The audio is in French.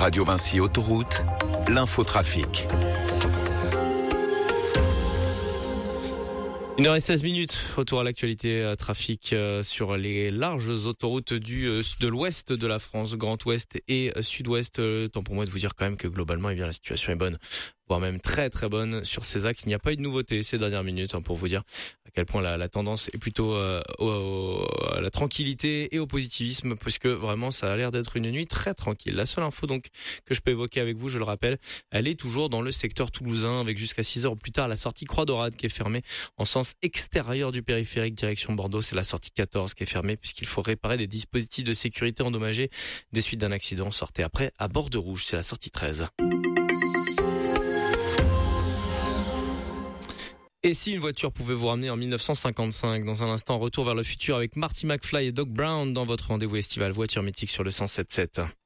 Radio Vinci Autoroute, l'infotrafic. 1h16, retour à l'actualité trafic sur les larges autoroutes de l'ouest de la France, Grand Ouest et Sud-Ouest. Temps pour moi de vous dire quand même que globalement, la situation est bonne, voire même très très bonne sur ces axes. Il n'y a pas eu de nouveauté ces dernières minutes, pour vous dire à quel point la tendance est plutôt à la tranquillité et au positivisme, puisque vraiment ça a l'air d'être une nuit très tranquille. La seule info donc que je peux évoquer avec vous, je le rappelle, elle est toujours dans le secteur toulousain, avec jusqu'à 6h plus tard la sortie Croix-Dorade qui est fermée en sens extérieur du périphérique direction Bordeaux. C'est la sortie 14 qui est fermée puisqu'il faut réparer des dispositifs de sécurité endommagés des suites d'un accident. Sortez après à Bord-de-Rouge, c'est la sortie 13. Et si une voiture pouvait vous ramener en 1955? Dans un instant, retour vers le futur avec Marty McFly et Doc Brown dans votre rendez-vous estival voiture mythique sur le 107.7.